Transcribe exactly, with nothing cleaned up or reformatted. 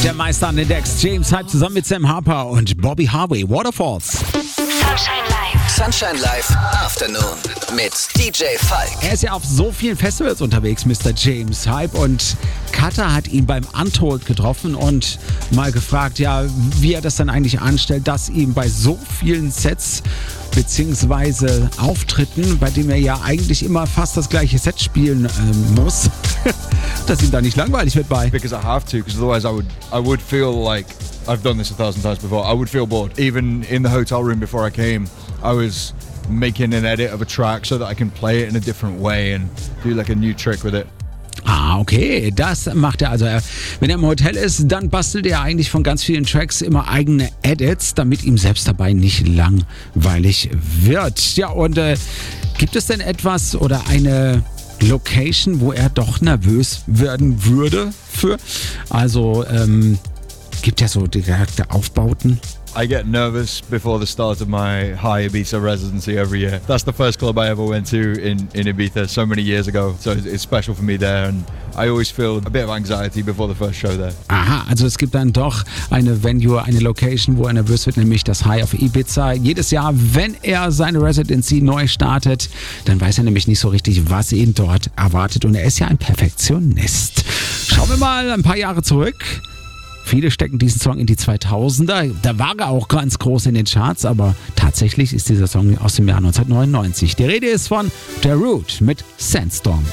Der Meister an den Decks, James Hype zusammen mit Sam Harper und Bobby Harvey, Waterfalls. Sunshine Live. Sunshine Live Afternoon mit D J Falk. Er ist ja auf so vielen Festivals unterwegs, Mister James Hype, und Katha hat ihn beim Untold getroffen und mal gefragt, ja, wie er das dann eigentlich anstellt, dass ihm bei so vielen Sets beziehungsweise Auftritten, bei dem er ja eigentlich immer fast das gleiche Set spielen ähm, muss, dass ihm da nicht langweilig wird bei. Because I have to, because otherwise I would, I would feel like I've done this a thousand times before. I would feel bored. Even in the hotel room before I came, I was making an edit of a track so that I can play it in a different way and do like a new trick with it. Ah, okay, das macht er also. Wenn er im Hotel ist, dann bastelt er eigentlich von ganz vielen Tracks immer eigene Edits, damit ihm selbst dabei nicht langweilig wird. Ja, und äh, gibt es denn etwas oder eine Location, wo er doch nervös werden würde für? Also, ähm, gibt ja so direkte Aufbauten? I get nervous before the start of my High Ibiza residency every year. That's the first club I ever went to in, in Ibiza so many years ago. So it's special for me there and I always feel a bit of anxiety before the first show there. Aha, also es gibt dann doch eine Venue, eine Location, wo er nervös wird, nämlich das High auf Ibiza. Jedes Jahr, wenn er seine Residency neu startet, dann weiß er nämlich nicht so richtig, was ihn dort erwartet. Und er ist ja ein Perfektionist. Schauen wir mal ein paar Jahre zurück. Viele stecken diesen Song in die zweitausender. Da war er auch ganz groß in den Charts, aber tatsächlich ist dieser Song aus dem Jahr neunzehnhundertneunundneunzig. Die Rede ist von The Root mit Sandstorm.